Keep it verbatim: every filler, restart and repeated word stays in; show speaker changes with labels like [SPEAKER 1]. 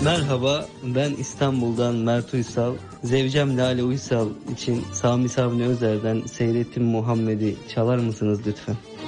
[SPEAKER 1] Merhaba, ben İstanbul'dan Mert Uysal. Zevcem Lale Uysal için Sami Sabri Özer'den Seyrettim Muhammed'i çalar mısınız lütfen?